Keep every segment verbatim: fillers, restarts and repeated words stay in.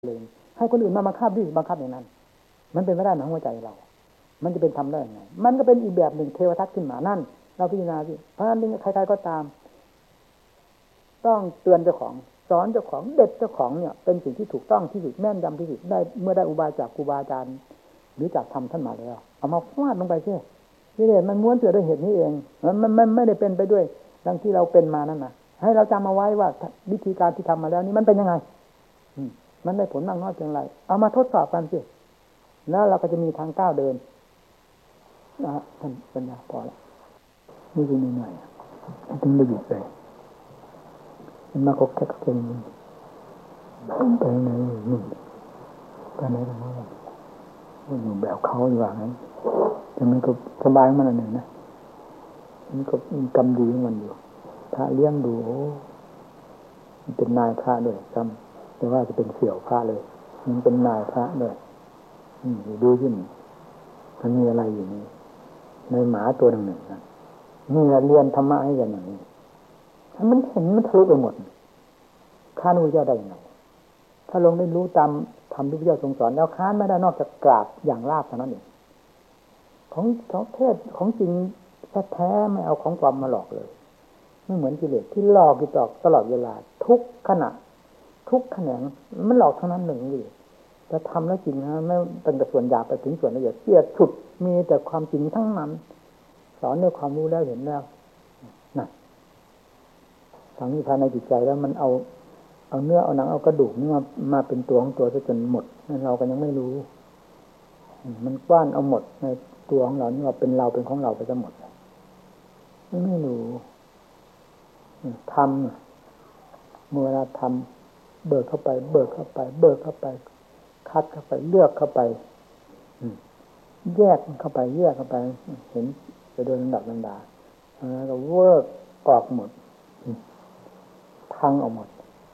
เลยให้คนอื่นมาบังคับดิบังคับอย่างนั้นมันเป็นไม่ได้ในหัวใจเรามันจะเป็นทำได้ยังไงมันก็เป็นอีกแบบหนึ่งเทวทัศน์ขึ้นมานั่นเราพิจารณาสิเพราะฉะนั้นใครๆก็ตามต้องเตือนเจ้าของสอนเจ้าของเด็ดเจ้าของเนี่ยเป็นสิ่งที่ถูกต้องที่สุดแม่นยำที่สุดได้เมื่อได้อุบายจากครูบาอาจารย์หรือจากธรรมท่านมาแล้วเอามาฟาดลงไปสินี่เลยมันม้วนเสือด้วยเหตุนี้เองมันมันมันไม่ได้เป็นไปด้วยดังที่เราเป็นมานั่นนะให้เราจำเอาไว้ว่าวิธีการที่ทำมาแล้วนี่มันเป็นยังไงมันได้ผลมากน้อยเพียงไรเอามาทดสอบกันสิแล้วเราก็จะมีทางก้าวเดินนะท่านปัญญาพอแล้วนี่คือหน่อยๆถึงได้หยุดเลยมันมาก็แค่เก่งไปไหนนู่นไปไหนกันมาว่าอยู่แบบเขาอยู่ว่างั้นแต่มันก็สบายมันอันหนึ่งนะมันก็มีกรรมดีของมันอยู่พระเลี้ยงดูโอ้มันเป็นนายพระด้วยกรรมแต่ว่าจะเป็นเสี่ยวพระเลยมันเป็นนายพระด้วยดูขึ้นมันมีอะไรอยู่นี่ในหมาตัวหนึ่งนะนี่เรียนธรรมะให้กันอย่างนี้มันเห็นมันทะลุไปหมดข้านุเจ้าได้ยังไงถ้าลงได้รู้ตามธรรมที่พระเจ้าทรงสอนแล้วค้านไม่ได้นอกจากกราบอย่างราบเท่านั้นเองของของเทศของจริงแท้ๆไม่เอาของปลอมมาหลอกเลยไม่เหมือนกิเลสที่หลอกอยู่ตลอดเวลาทุกขณะทุกแขนงมันหลอกทั้งนั้นหนึ่งเลยแต่ทำแล้วจริงนะไม่ตั้งแต่ส่วนหยาบไปถึงส่วนละเอียดเสียดฉุดมีแต่ความจริงทั้งนั้นสอนด้วยความรู้แล้วเห็นแล้วนั่นฝังอยู่ภายในจิตใจแล้วมันเอาเอาเนื้อเอาหนังเอากระดูกนี่มามาเป็นตัวของตัวจนหมดนั่นเราก็ยังไม่รู้มันกว้านเอาหมดในตัวของเรานี่ว่าเป็นเราเป็นของเราไปซะหมดไม่รู้ทำเมื่อเราทำเบิกเข้าไปเบิกเข้าไปเบิกเข้าไปคัดเข้าไปเลือกเข้าไปแยกเข้าไปแยกเข้าไปเห็นไปโดยลำดับลำดาแล้วก็เวิร์กออกหมดพังออกหมด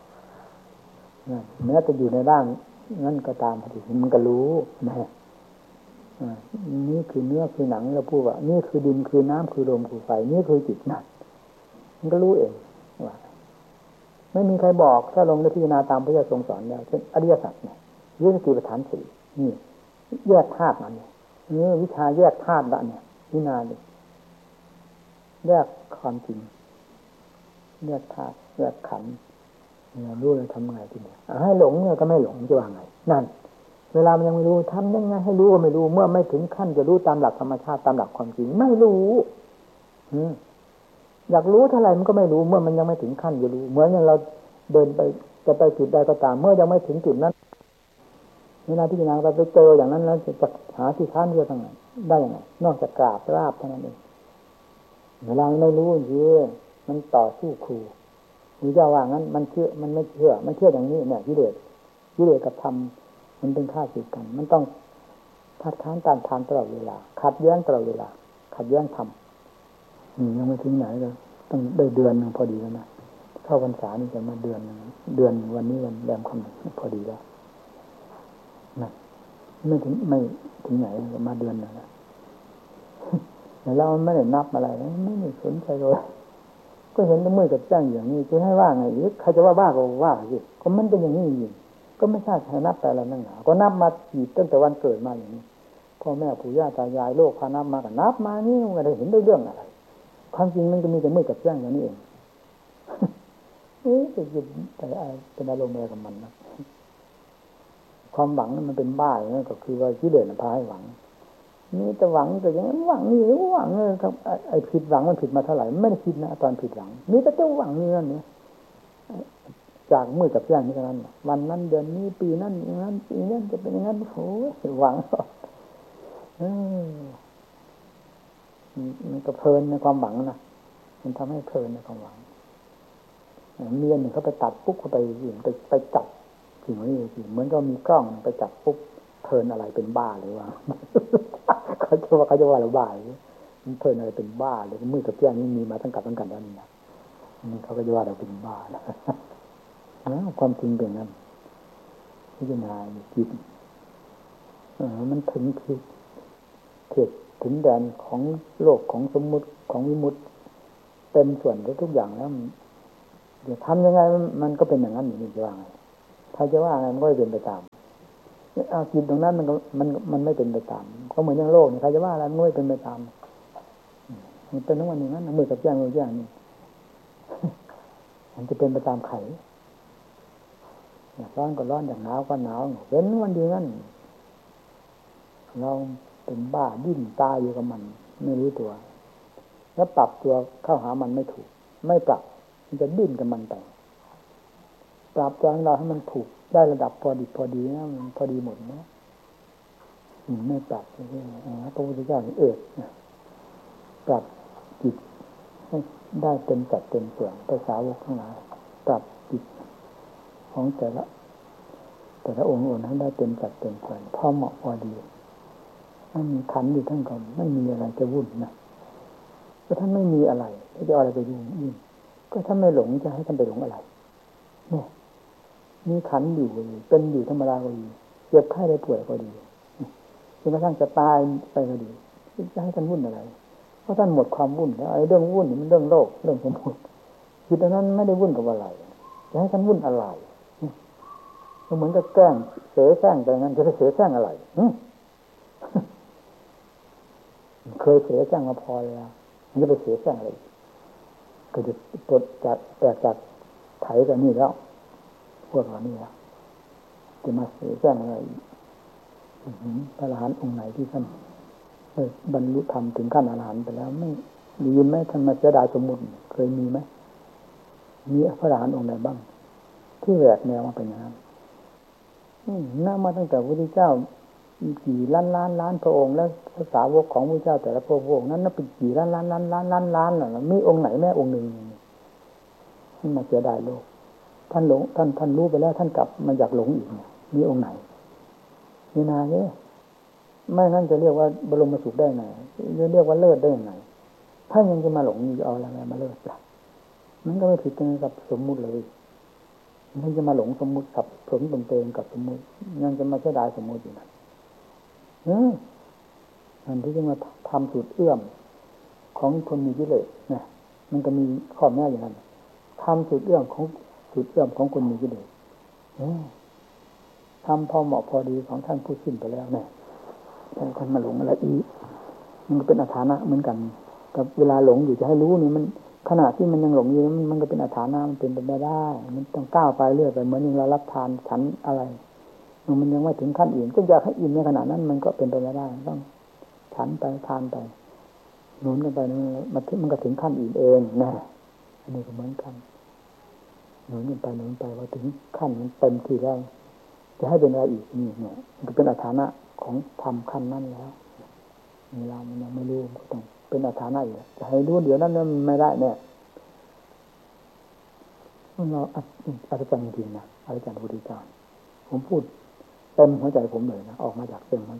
แม้จะอยู่ในร่างนั่นก็ตามพอดีมันก็รู้นะนี่คือเนื้อคือหนังเราพูดว่านี่คือดินคือน้ำคือลมคือไฟนี่คือจิตนะมันก็รู้เองว่าไม่มีใครบอกถ้าลงได้พิจารณาตามพระเจ้าทรงสอนแล้วเช่นอริยสัจเนี่ยยึดสติปัฏฐานสี่นี่แยกธาตุนั่นเนี่ยนี่วิชาแยกธาตุละเนี่ยพิจารณาดิแยกความจริงแยกธาตุแยกขันธ์เนี่ยรู้เลยทำไงทีเนี่ยให้หลงเนี่ยก็ไม่หลงจะว่าไงนั่นเวลามันยังไม่รู้ทำยังไงให้รู้ก็ไม่รู้เมื่อไม่ถึงขั้นจะรู้ตามหลักธรรมชาติตามหลักความจริงไม่รู้อืมอยากรู้เท่าไหร่มันก็ไม่รู้เมื่อมันยังไม่ถึงขั้นจะรู้เหมือนอย่างเราเดินไปจะไปจุดใดก็ตามเมื่อยังไม่ถึงจุดนั้นเวลาที่นางไปไปเจออย่างนั้นแล้วจะหาที่ค้านเพื่อทางไหนได้ยังไงนอกจากกราบราบเท่านั้นเองเวลาไม่รู้จริงมันต่อสู้ครูมีเจ้าว่างั้นมันเชื่อมันไม่เชื่อมันเชื่ออย่างนี้เนี่ยกิเลสกิเลสกับธรรมมันเป็นข้าศึกกันมันต้องทัดค้านต้านทานตลอดเวลาขัดแย้งตลอดเวลาขัดแย้งธรรมยังไม่ถึงไหนเลยต้องได้เดือนนึงพอดีแล้วนะเข้าพรรษานี่จะมาเดือนนึงเดือนวันนี้วันแรมค่ำพอดีแล้วนะไม่ถึงไม่ถึงไหนมาเดือนนึงแล้วแต่เราไม่ได้นับอะไรไม่ได้สนใจเลยก็เห็นมือกับแจ้งอย่างนี้จะให้ว่าไงอีกใครจะว่าบ้าก็ว่าสิก็มันเป็นอย่างนี้จริงก็ไม่ใช่ใครนับแต่ละนั่งหนาก็นับมากี่ตั้งแต่วันเกิดมาอย่างนี้พ่อแม่ปู่ย่าตายายโลกพานับมาก็นับมานี่มันได้เห็นได้เรื่องอะไรความจริงมันก็มีแต่มือกับแจ้งอย่างนี้เองเอ๊ะจะยึดแต่เป็นอารมณ์อะไรกับมันนะความหวังมันเป็นบ้าอย่างนั้นก็คือว่ากิเลสมันพาให้หวังนี่แต่หวังแต่อย่างนั้นหวังนี่หวังเลยครับไอ้ผิดหวังมันผิดมาเท่าไหร่ไม่ได้คิดนะตอนผิดหวังนี่แต่เจ้าหวังนี่นั่นเนี่ยจากมือกับแจ้งนี่เท่านั้นวันนั้นเดือนนี้ปีนั้นอย่างนั้นปีนั้นจะเป็นอย่างนั้นโอ้ยหวังเออมันก็เพลินในความหวังนะมันทำให้เพลินในความหวังเมียหนึ่งเขาไปตัดปุ๊บเขาไปยิงไปไปจับสิ่งนี้สิเหมือนก็มีกล้องไปจับปุ๊บเพลินอะไรเป็นบ้าเลยว่าเขาจะว่าเขาจะว่าเราบ้ามันเพลินอะไรเป็นบ้าเลยมือกับแจ้งนี่มีมาตั้งกับตั้งกันแล้วนี่นะนี่เขาก็จะว่าเราเป็นบ้านะความจริงเป็นนั้นพิจารณาจิตเออมันถึงคือเขตถึงแดนของโลกของสมมุติของวิมุตติเต็มส่วนทุกอย่างแล้วเดี๋ยวทำยังไงมันก็เป็นอย่างนั้นอยู่นี่จะว่าไงใครจะว่าไงมันก็เป็นไปตามเอาจิตตรงนั้นมันก็มันมันไม่เป็นไปตามก็เหมือนอย่างโลกนี่ใครจะว่าอะไรมันไม่เป็นไปตามมันเป็นทั้งวันอย่างนั้นมือกับแจ้งมือแจ้งนี่มันจะเป็นไปตามไข่อยากร้อนก็ร้อนอยากหนาวก็หนาวเว้นวันเดียวนั้นเราเป็นบ้าดิ้นตายอยู่กับมันไม่รู้ตัวแล้วปรับตัวเข้าหามันไม่ถูกไม่ปรับมันจะดิ้นกับมันไปปรับตัวของเราให้มันถูกได้ระดับพอดีพอดีนะมันพอดีหมดนะไม่ปรับพระพุทธเจ้าเอกปรับจิตให้ได้เต็มจัดเต็มส่วนภาษาวกทั้งหลายปรับจิตของแต่ละแต่ละองค์องค์ให้ได้เต็มจัดเต็มส่วนพอเหมาะพอดีไม่มีขันอยู่ทั้งก่อนไม่มีอะไรจะวุ่นนะก็ท่านไม่มีอะไรจะเอาอะไรไปยุ่งยิ่งก็ท่านไม่หลงจะให้ท่านไปหลงอะไรเนี่ยมีขันอยู่เป็นอยู่ธรรมดาก็ดีเจ็บไข้ได้ป่วยก็ดีจนกระทั่งจะตายไปก็ดีจะให้ท่านวุ่นอะไรเพราะท่านหมดความวุ่นแล้วไอ้เรื่องวุ่นนี่มันเรื่องโลกเรื่องสมมติจิตนั้นไม่ได้วุ่นกับอะไรจะให้ท่านวุ่นอะไรมันเหมือนกับแกล้งเสแสร้งไปงั้นจะไปเสแสร้งอะไรเคยเสแสร้งมาพอแล้วมันจะไปเสแสร้งอะไรก็จะปลดจากแตกจากไถกันนี่แล้วพวกเรานี่แล้วจะมาเสแสร้งอะไรพระอรหันต์องค์ไหนที่ท่านบรรลุธรรมถึงขั้นอรหันต์ไปแล้วไม่มีไหมท่านมาเสียดายสมมุติเคยมีไหมมีพระอรหันต์องค์ไหนบ้างที่แหวกแนวมาเป็นอย่างนั้นน่ามาตั้งแต่พระพุทธเจ้ากี่ล้านล้านล้านพระองค์แล้วภาษาวกของพระเจ้าแต่ละพระองค์นั้นนับเป็นกี่ล้านล้านล้านล้านล้านล้านน่ะมีองค์ไหนแม่องค์หนึ่งที่มาเสียดายโลกท่านหลงท่านท่านรู้ไปแล้วท่านกลับมาอยากหลงอีกเนี่ยมีองค์ไหนมีนาเนี่ยไม่งั้นจะเรียกว่าบรมสุขได้ไงจะเรียกว่าเลิศได้ยังไงถ้ายังจะมาหลงจะเอาอะไรมาเลิศล่ะมันก็ไม่ผิดกันกับสมมุติเลยมันจะมาหลงสมมุติกับสมตรงเตงกับสมมุติยังจะมาเสียดายสมมุติอยู่นั่นเอออันที่จะมาทำสูตรเอื้อมของคนมีกิเลสเนี่ยมันก็มีข้อแม้อย่างนั้นทำสูตรเอื้อมของสูตรเอื้อมของคนมีกิเลสเออทำพอเหมาะพอดีของท่านผู้สิ้นไปแล้วเนี่ยท่านมาหลงอะไรอีกมันก็เป็นอาถรรพ์เหมือนกันกับเวลาหลงอยู่จะให้รู้นี่มันขณะที่มันยังหลงอยู่มันก็เป็นอาถรรพ์มันเป็นไปไม่ได้มันต้องก้าวไปเรื่อยไปเหมือนอย่างเรารับทานฉันอะไรมันยังไม่ถึงขั้นอิ่มก็อยากให้อิ่มในขณะนั้นมันก็เป็นไปไม่ได้ต้องฉันไปทานไปหนุนกันไปมันมันก็ถึงขั้นอิ่มเองนะอันนี้ก็เหมือนกันหนุนกันไปหนุนไปพอถึงขั้นมันเต็มที่แล้วจะให้เป็นอะไรอีกนี่เนี่ยมันก็เป็นอาถรรพ์ของธรรมขั้นนั้นแล้วเวลามันยังไม่รู้ก็ต้องเป็นอาถรรพ์อีกจะให้รู้เดี๋ยวนั้นมันไม่ได้เนี่ยเราอาจารย์จริงๆนะอาจารย์พุทธิจารย์ผมพูดเต็มหัวใจผมเลยนะออกมาจากเต็มหัวใจ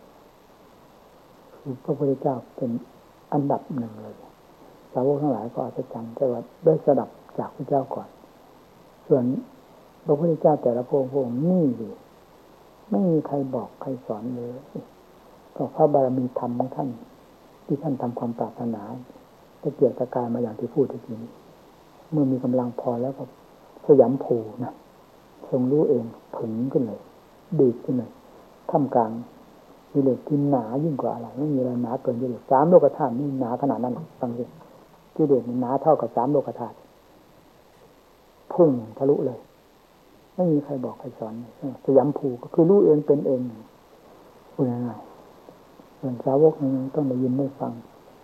คือพระพุทธเจ้าเป็นอันดับหนึ่งเลยสาวกทั้งหลายก็อาจารย์แต่ว่าได้สดับจากพระเจ้าก่อนส่วนพระพุทธเจ้าแต่ละพระองค์นี่อยู่ไม่มีใครบอกใครสอนเลยก็พระบารมีธรรมของท่านที่ท่านทำความปรารถนาจะเกี่ยวกับกายมาอย่างที่พูดทีนี้เมื่อมีกำลังพอแล้วก็สยามภูนะทรงรู้เองถึงขึ้นเลยดีขึ้นเลยท่ามกลางกิเลสที่หนายิ่งกว่าอะไรไม่มีอะไรหนาเกินกิเลสสามโลกธาตุนี่หนาขนาดนั้นฟังสิกิเลสมันหนาเท่ากับสามโลกธาตุพุ่งทะลุเลยไม่มีใครบอกใครสอนสยามภูก็คือรู้เองเป็นเองพูดง่ายๆส่วนสาวกนี่ต้องได้ยินได้ฟัง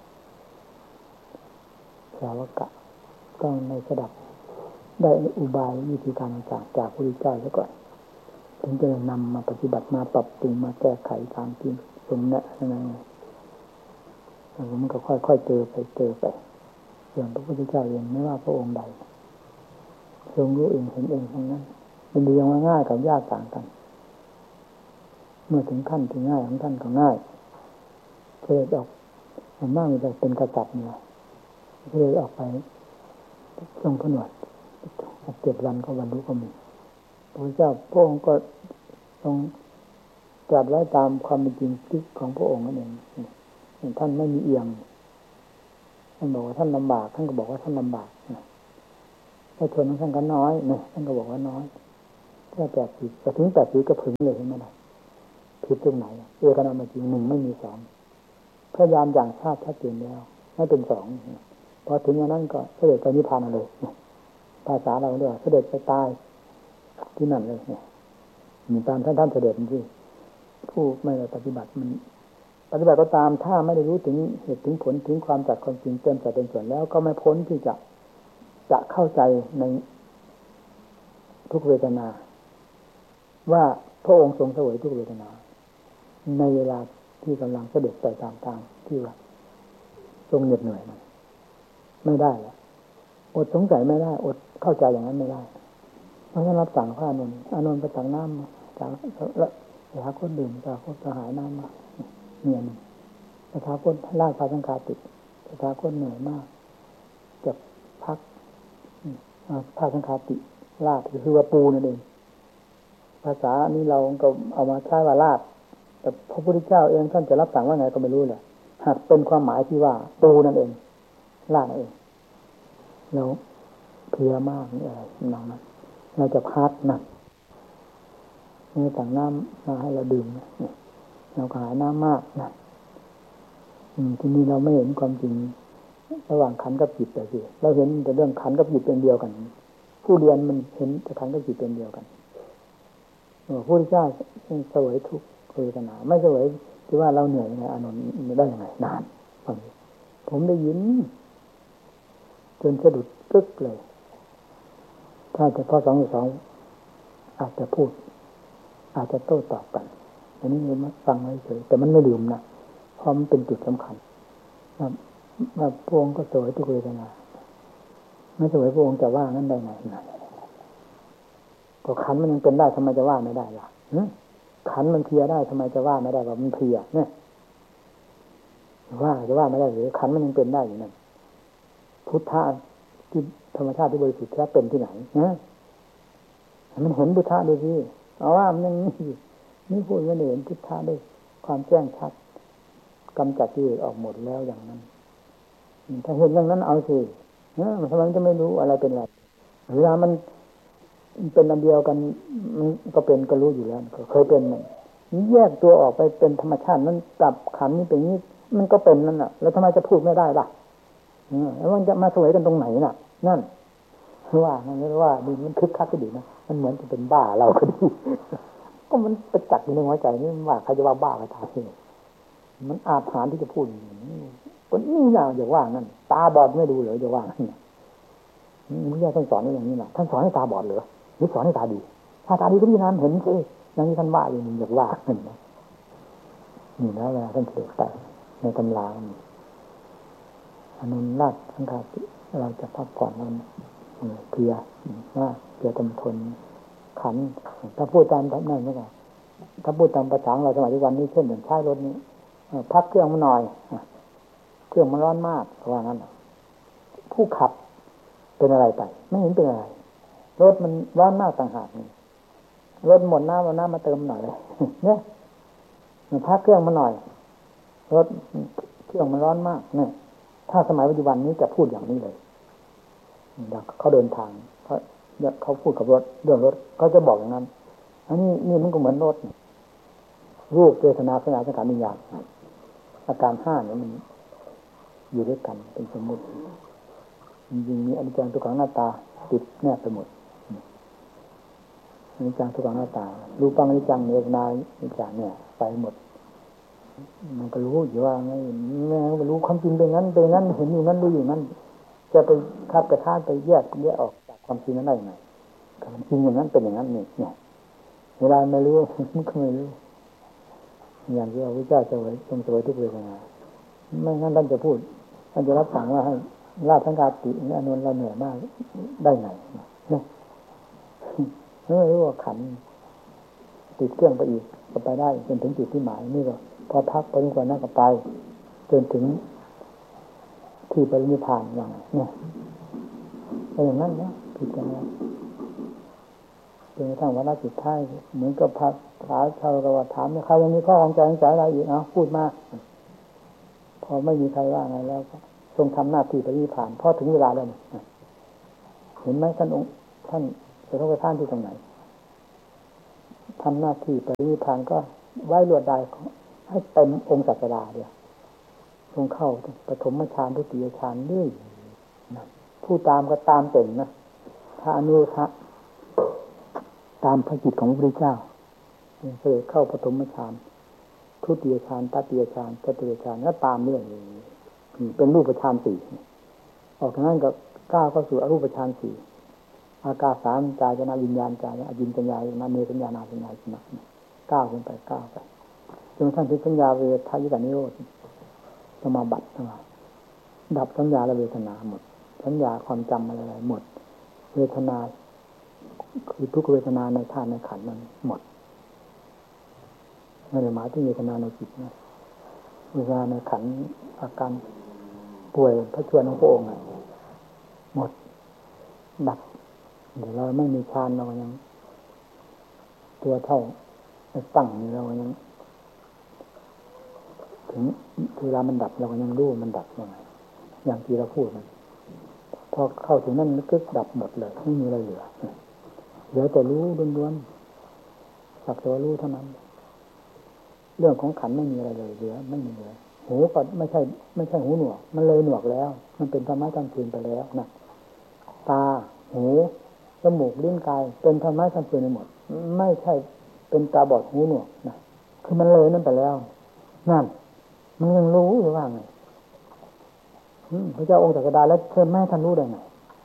สาวกะต้องในสดับได้อุบายวิธีการต่างๆจากพระพุทธเจ้าแล้วก่อนถึงจะนำมาปฏิบัติมาปรับปรุงมาแก้ไขตามที่ทรงแนะนำแล้วมันก็ค่อยๆเจอไปเจอไปส่วนพระพุทธเจ้าเองไม่ว่าพระองค์ใดทรงรู้เองเห็นเองทั้งนั้นเป็นเรื่องง่ายกับยากต่างกันเมื่อถึงขั้นที่ง่ายของท่านก็ง่ายเคยออกมันมากมีแต่เป็นกษัตริย์เนี่ยเคยออกไปทรงผนวดเจ็ดวันก็บรรลุก็มีพระเจ้าพระองค์ก็ทรงตรัสไว้ตามความเป็นจริงที่ของพระองค์นั่นเองท่านไม่มีเอียงท่านบอกว่าท่านลำบากท่านก็บอกว่าท่านลำบากถ้าชนท่านก็น้อยเนี่ยท่านก็บอกว่าน้อยแค่แปดสิบแต่ถึงแปดสิบก็ถึงเลยเห็นไหมล่ะผิดตรงไหนเอขนาดมาจริงหนึ่งไม่มีสองพยายามอย่างชาติชัดเจนแล้วไม่เป็นสองพอถึงอย่างนั้นก็เสด็จไปนิพพานเลยภาษาเราเรียกว่าเสด็จไปตายที่นั่นเลยเนี่ยมีตามท่านท่านเสด็จจริงผู้ไม่ได้ปฏิบัติมันปฏิบัติก็ตามถ้าไม่ได้รู้ถึงเหตุถึงผลถึงความจัดความจริงเต็มแต่เป็นส่วนแล้วก็ไม่พ้นที่จะจะเข้าใจในทุกเวทนาว่าพระองค์ทรงเสวยทุกเวทนาในเวลาที่กำลังเสด็จไปตามทางที่ว่าทรงเหน็ดเหนื่อยมันไม่ได้แล้วอดสงสัยไม่ได้อดเข้าใจอย่างนั้นไม่ได้เพราะฉะนั้นรับสั่งพระอานนท์อานนท์ไปตักน้ำมาจากแล้วพระโคตรดื่มพระโคตรหายน้ำมาเนี่ยนึงพระโคตรลาดพระสังฆาติพระโคตรเหนื่อยมากจะพักพระสังฆาติลาดคือว่าปูนั่นเองภาษานี้เราก็เอามาใช้ว่าลาดแต่พระพุทธเจ้าเองท่านจะรับสั่งว่าไงก็ไม่รู้แหละหากเป็นความหมายที่ว่าปูนั่นเองลาดนั่นเองแล้วเพลียมากนี่อะไรน้องนะเราจะพักนะนี่ต่างน้ำมาให้เราดื่มนะเราก็หายน้ำมากนะที่นี่เราไม่เห็นความจริงระหว่างขันกับจิตแต่สิเราเห็นแต่เรื่องขันกับจิตเป็นเดียวกันผู้เรียนมันเห็นแต่ขันกับจิตเป็นเดียวกันพระพุทธเจ้าเสวยทุกเวทนาไม่เสวยที่ว่าเราเหนื่อยยังไงอานนท์ได้ยังไงนานฟังผมได้ยินจนสะดุดกึกเลยถ้าจะพอสองสองอาจจะพูดอาจจะโต้ตอบกันอันนี้มันฟังไว้เฉยแต่มันไม่ลืมนะเพราะมันเป็นจุดสำคัญว่าว่าพระองค์ก็เสวยทุกเวทนาไม่เสวยพระองค์จะว่างั้นได้ไงนะก็ขันมันยังเป็นได้ทำไมจะว่าไม่ได้ล่ะขันมันเพลียได้ทำไมจะว่าไม่ได้ว่ามันเพลียเนี่ยว่าจะว่าไม่ได้หรือขันมันยังเป็นได้อยู่นั่นพุทธะที่ธรรมชาติที่บริสุทธิ์แท้เป็นที่ไหนนะมันเห็นพุทธะดูสิเอาว่ามันยังนี่นี่พูดไม่เห็นพุทธะด้วยความแจ้งชัดกำจัดที่ออกหมดแล้วอย่างนั้นถ้าเห็นอย่างนั้นเอาสินะทำไมจะไม่รู้อะไรเป็นอะไรเวลามันเป็นอันเดียวกันมันก็เป็นก็รู้อยู่แล้วเคยเป็นมันแยกตัวออกไปเป็นธรรมชาตินั้นกับขันนี้เป็นนี้มันก็เป็นนั่นแหละแล้วทำไมจะพูดไม่ได้ล่ะแล้วมันจะมาสวยกันตรงไหนน่ะนั่นว่านั่นว่าดีมันคึกคักก็ดีนะมันเหมือนจะเป็นบ้าเราก็ดีก็มันประจักษ์อยู่ในหัวใจนี่ว่าใครจะว่าบ้าใครตายมันอาถรรพ์ที่จะพูดคนนี้น่ะอย่าว่านั่นตาบอดไม่ดูเหรออย่าว่านั่นมันแยกท่านสอนไว้อย่างนี้น่ะท่านสอนให้ตาบอดเหรอหรือสอนให้ตาดีถ้าตาดีก็พี่นั้นเห็นสิอย่างที่ท่านว่าอยู่อยากว่าเห็นไหมนี่นะเวลาท่านเสด็จไปในตำราอนุนราชสังฆาติเราจะพักผ่อนนั้นเพลียว่าเพลียตำทนขันถ้าพูดตามนั่นไม่ได้ถ้าพูดตามภาษาเราสมัยทุกวันนี้เช่นอย่างใช้รถนี้พักเครื่องมันหน่อยเครื่องมันร้อนมากเพราะว่างั้นผู้ขับเป็นอะไรไปไม่เห็นเป็นอะไรรถมันร้อนมากต่างหากนี่รถหมดน้ำเอาน้ำมาเติมหน่อยเลยเนี่ยมันพักเครื่องมันหน่อยรถเครื่องมันร้อนมากเนี่ยถ้าสมัยปัจจุบันนี้จะพูดอย่างนี้เลยเขาเดินทางเขาเขาพูดกับรถเรื่องรถเขาจะบอกอย่างนั้นอันนี้นี่มันก็เหมือนรถรูปเวทนาสัญญาสังขารวิญญาณอาการห้าเนี่ยมันอยู่ด้วยกันเป็นสมมุติจริงๆมีอนิจจังทุกขังหน้าตาติดแนบไปหมดอนิจจังทุกขังหน้าตารูปังอนิจจังเวทนาอนิจจังเนี่ยไปหมดมันก็รู้อยู่ว่าไงแม่ก็รู้ความจริงเป็นงั้นเป็นงั้นเห็นอยู่นั้นรู้อยู่นั้นจะไปคับกระทานไปแยกแยกออกจากความจริงนั้นได้ยังไงความจริงอย่างนั้นเป็นอย่างนั้นนี่เนี่ยเวลาไม่รู้มันก็ไม่รู้อย่างที่พระพุทธเจ้าเสวยทรงเสวยทุกเวทนาไม่งั้นท่านจะพูดท่านจะรับสั่งว่าให้ราชสังฆาติอานนท์เราเหนื่อยมากได้ไงเนี่ยไม่รู้ว่าขันติดเครื่องไปอีกก็ไปได้จนถึงจุดที่หมายนี่ก็พอพักไปดีกว่านั่นก็ไปจนถึงที่ปรินิพพานอย่างเนี่ยเป็นอย่างนั้นนะผิดกันแล้วจนกระทั่งวาระสุดท้ายเหมือนกับพระถาชาวกวาถามเนี่ยใครยังมีข้อของใจของใจอะไรอีกเอาพูดมาพอไม่มีใครว่าไงแล้วก็ทรงทำหน้าที่ปรินิพพานพอถึงเวลาแล้วเห็นไหมท่านองค์ท่านจะต้องไปท่านที่ตรงไหนำหน้าที่ปรินิพพานก็ไว้ลวดได้ให้เต็มองค์ศาสดาเดียวลงเข้าปฐมฌานทุติยฌานนี่ผู้ตามก็ตามเต็มนะถ้าอนุทะตามพระจิตของพระพุทธเจ้าเสด็จเข้าปฐมฌานทุติยฌานตติยฌานจตุตฌานแล้วตามเรื่องนี้เป็นรูปฌานสี่ออกจากนั้นก็ก้าวเข้าสู่อรูปฌานสี่อากาสามจายนะวิญญาณจายนะยินสัญญานาเมสัญญานาสัญญาสนะก้าวขึ้นไปก้าวไปจนท่านถึงสัญญาเวทายนิโรธสมาบัติทั้งหลายดับสัญญาและเวทนาหมดสัญญาความจำอะไรหมดเวทนาคือทุกเวทนาในธาตุในขันธ์นั้นหมดไม่ได้หมายถึงเวทนาในจิตนะเวทนาในขันธ์อาการป่วยพระชวนของพระองค์หมดดับเดี๋ยวเราไม่มีฌานเรายังตัวเท่าตั้งนี่เรายังถึงเวลามันดับเราก็ยังรู้มันดับยังไงอย่างที่เราพูดมันพอเข้าถึงนั่นก็ดับหมดเลยไม่มีอะไรเหลือเหลือแต่รู้ล้วนๆสักแต่ว่ารู้เท่านั้นเรื่องของขันไม่มีอะไรเลยเหลือไม่มีเลยหูก็ไม่ใช่ไม่ใช่หูหนวกมันเลยหนวกแล้วมันเป็นธรรมะกลางคืนไปแล้วนะตาหูจมูกลิ้นกายเป็นธรรมะกลางคืนไปหมดไม่ใช่เป็นตาบอดหูหนวกนะคือมันเลยนั่นไปแล้วนั่นมันยังรู้หรือว่าไงพระเจ้าองค์จักรดาแล้วเธอแม่ท่านรู้ได้ไง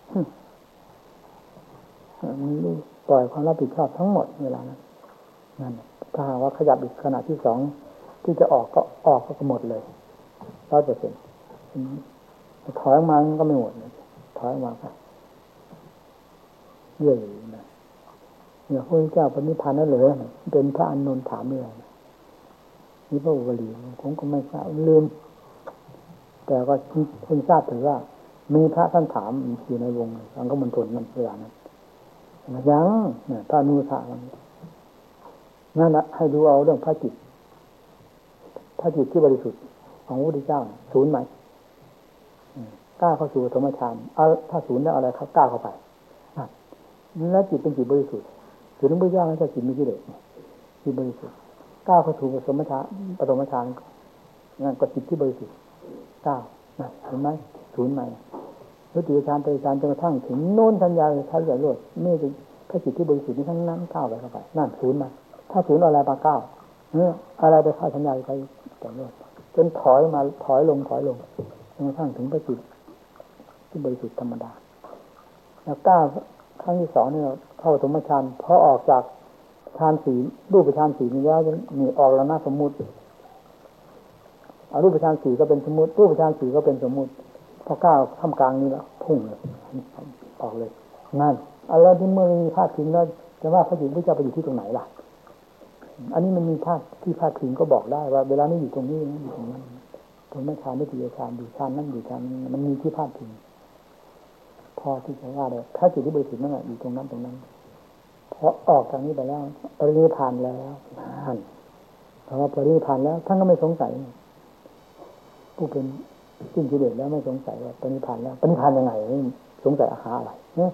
มันรู้ปล่อยความรับผิดชอบทั้งหมดเวลานั้นนั่นถ้าว่าขยับอีกขณะที่สองที่จะออกก็ออกก็หมดเลยร้อยเปอร์เซ็นต์ถอยมาก็ไม่หมดถอยมาครับเรื่อยนะเนี่ยพระเจ้าปณิพพานนั่นเหรอเป็นพระอานนท์ถามเมื่อนี่พระอุบลีผมก็ไม่ทราบลืมแต่ก็คุณทราบถือว่ามีพระท่านถามอยู่ในวงสังฆมณฑลนั่นเวลานั้นยังเนี่ยพระอนุสานั่นแหละให้ดูเอาเรื่องพระจิตพระจิตที่บริสุทธิ์ของพระพุทธเจ้าศูนย์ไหมกล้าเข้าสู่ธรรมฌานเอาถ้าศูนย์แล้วอะไรครับกล้าเข้าไปแล้วจิตเป็นจิตบริสุทธิ์ศูนย์พระพุทธเจ้าไม่ใช่จิตมีกิเลสจิตบริสุทธิ์กล้าเข้าสู่ปฐมฌานปฐมฌานนั่นก็จิตที่บริสุทธิ์กล้าเห็นไหมศูนย์ไหมทุติยฌานตติยฌานจนกระทั่งถึงโน้นสัญญาใช้ใหญ่โลดนี่เป็นพระจิตที่บริสุทธิ์นี้ทั้งนั้นก้าวไปเข้าไปนั่นศูนย์มาถ้าศูนย์อะไรมาก้าวเนื้ออะไรไปเข้าสัญญาไปแต่โลดจนถอยมาถอยลงถอยลงจนกระทั่งถึงพระจิตที่บริสุทธิ์ธรรมดาแล้วก้าวครั้งที่สองนี่เข้าปฐมฌานพอออกจากฌานสี่รูปฌานสี่นี้แล้วนี่ออกแล้วนะสมมุติอรูปฌานสี่ก็เป็นสมมุติรูปฌานสี่ก็เป็นสมมุติพอก้าวท่ามกลางนี้แล้วพุ่งเลยออกเลยนั่นอะไรที่เมื่อมีภาคทิ้งแล้วจะว่าพระจิตพระเจ้าไปอยู่ที่ตรงไหนล่ะอันนี้มันมีภาคที่ภาคทิ้งก็บอกได้ว่าเวลานี้อยู่ตรงนี้อยู่ตรงนั้นตรงนั้นฌานไม่ถี่ฌานอยู่ฌานนั้นอยู่ฌานมันมีที่ภาคทิ้งพอที่จะว่าเลยถ้าจิตที่บริสุทธิ์นั่นแหละอยู่ตรงนั้นตรงนั้นพอออกทางนี้ไปแล้วปรินิพพานแล้วนั่นเพราะว่าปรินิพพานแล้วท่านก็ไม่สงสัยผู้เป็นสิ้นกิเลสแล้วไม่สงสัยว่าปรินิพพานแล้วปรินิพพานยังไงสงสัยอาหารอะไรเนี่ย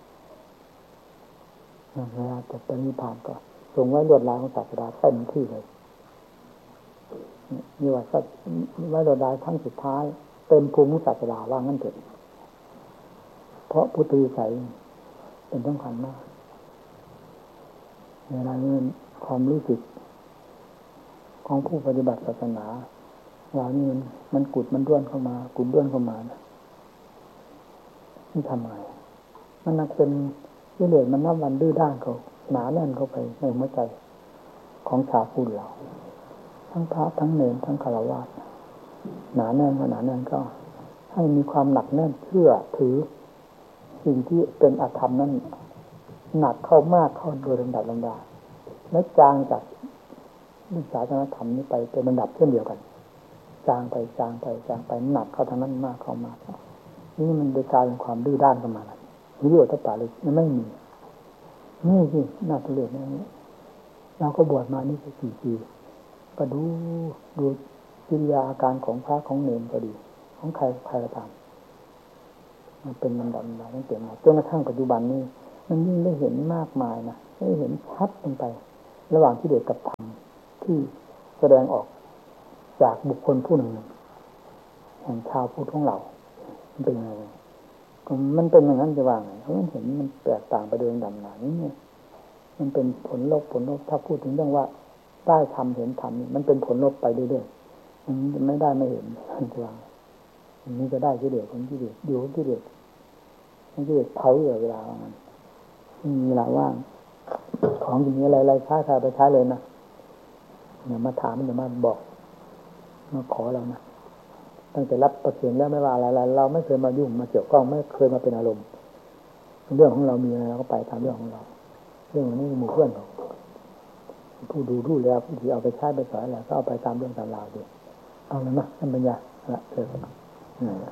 เวลาจะปรินิพพานก็ทรงไว้ลวดลายของศาสดาเต็มที่เลยนี่ว่าไว้ลวดลายทั้งสุดท้ายเต็มภูมิศาสดาว่างั้นเถิดเพราะพุทธวิสัยเป็นสำคัญมากเวลานี้ความรู้สึกของผู้ปฏิบัติศาสนาว่านี่มันมันกุดมันด้วนเข้ามากุดด้วนเข้ามานะนี่ทำไงมันนักเป็นกิเลสมันนับวันดื้อด้านเขาหนาแน่นเข้าไปในหัวใจของชาวพุทธเราทั้งพระทั้งเนรทั้งฆราวาสหนาแน่นขนาดนั้นก็ให้มีความหนักแน่นเชื่อถือสิ่งที่เป็นอธรรมนั้นหนักเข้ามากเข้าโดยลำดับลำดาและจางจากวิชาธรรมนี้ไปเป็นลำดับเช่นเดียวกันจางไปจางไปจางไปหนักเข้าทางนั้นมากเข้ามากนี่มันโดยกลายเป็นความดื้อด้านขึ้นมาแล้วนิโรธป่าเลยไม่มีนี่สิน่าทุเรศนะเนี่ยเราก็บวชมานี่กี่ปีก็ดูดูกิริยาอาการของพระของเนรก็ดีของใครใครก็ตามมันเป็นลำดับลำดับตั้งแต่มาจนกระทั่งปัจจุบันนี้มันยิ่งได้เห็นมากมายนะได้เห็นชัดลงไประหว่างกิเลสกับธรรมที่แสดงออกจากบุคคลผู้หนึ่งแห่งชาวพุทธของเรามันเป็นยังไงมันเป็นอย่างนั้นจะว่าไงเพราะมันเห็นมันแตกต่างไปโดยลำดับนี้เนี่ยมันเป็นผลลบผลลบถ้าพูดถึงเรื่องว่าได้ทำเห็นทำมันเป็นผลลบไปเรื่อยๆมันไม่ได้ไม่เห็นจะว่าอันนี้ก็ได้กิเลสของกิเลสอยู่ของกิเลสของกิเลสเผาอยู่เวลาว่างั้นมีเวลาว่างของอย่างนี้อะไรๆใช้ใช้ไปใช้เลยนะอย่ามาถามอย่ามาบอกมาขอเรานะตั้งแต่รับประเคนแล้วไม่ว่าอะไรๆเราไม่เคยมายุ่งมาเกี่ยวข้องไม่เคยมาเป็นอารมณ์เรื่องของเรามีอะไรเราก็ไปตามเรื่องของเราเรื่องนี้หมู่เพื่อนเราผู้ดูดูแล้วที่เอาไปใช้ไปสอนอะไรก็เอาไปตามเรื่องตามราวดีเอาเลยนะท่านปัญญาละเถอะ